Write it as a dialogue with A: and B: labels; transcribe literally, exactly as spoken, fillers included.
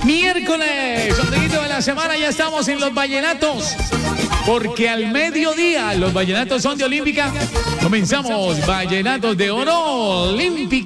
A: Miércoles, ombliguito de la semana, ya estamos en los vallenatos. Porque al mediodía los vallenatos son de Olímpica. Comenzamos Vallenatos de Oro Olímpica.